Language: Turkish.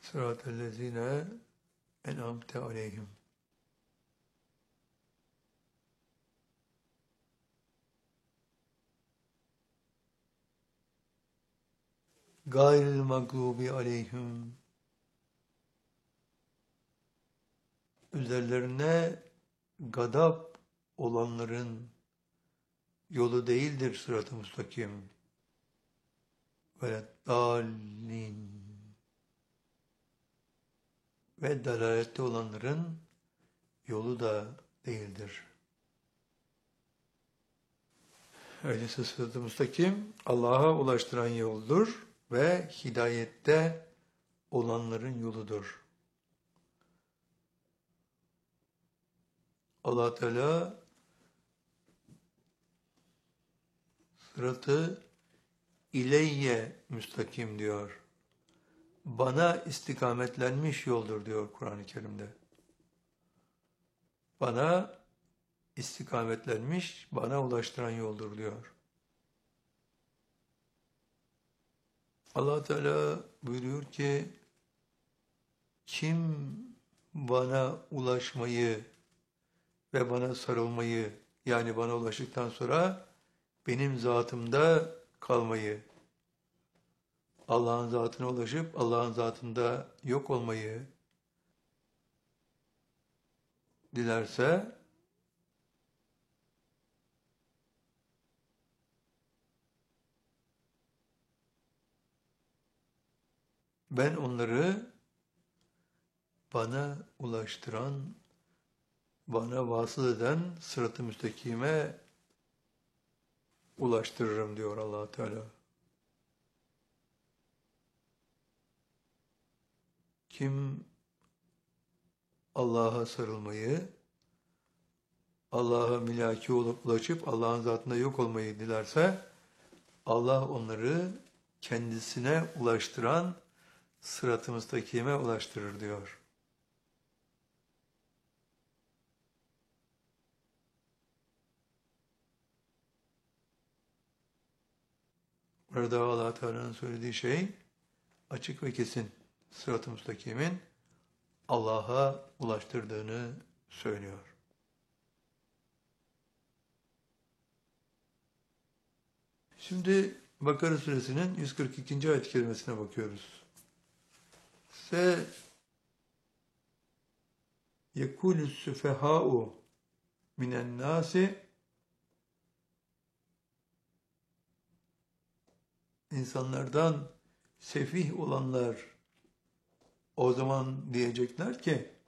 Sıratellezine en'amte aleyhim. Gayril mağdubi aleyhim. Üzerlerine gadap olanların yolu değildir sırat-ı müstakim. Ve dallin. Ve dalalette olanların yolu da değildir. Öyleyse sırat-ı müstakim Allah'a ulaştıran yoldur ve hidayette olanların yoludur. Allah Teala sıratı ileyye müstakim diyor. Bana istikametlenmiş yoldur diyor Kur'an-ı Kerim'de. Bana istikametlenmiş, bana ulaştıran yoldur diyor. Allah Teala buyuruyor ki kim bana ulaşmayı ve bana sarılmayı, yani bana ulaştıktan sonra benim zatımda kalmayı, Allah'ın zatına ulaşıp Allah'ın zatında yok olmayı dilerse ben onları bana ulaştıran, bana vasıl eden sırat-ı müstakime ulaştırırım diyor Allah Teala. Kim Allah'a sarılmayı, Allah'a milaki olup ulaşıp Allah'ın zatında yok olmayı dilerse Allah onları kendisine ulaştıran sırat-ı müstakime ulaştırır diyor. Burada Allah Teala'nın söylediği şey açık ve kesin. Sırat-ı müstakimin Allah'a ulaştırdığını söylüyor. Şimdi Bakara suresinin 142. ayet-i kerimesine bakıyoruz. Se yekulus süfehâ'u minen nâsi, insanlardan sefih olanlar o zaman diyecekler ki